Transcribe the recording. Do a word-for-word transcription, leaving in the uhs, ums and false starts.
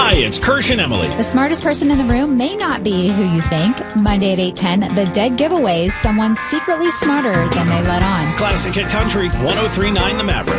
Hi, it's Kirsch and Emily. The smartest person in the room may not be who you think. Monday at eight ten, The Dead Giveaways, someone secretly smarter than they let on. Classic Hit Country, one oh three point nine The Maverick.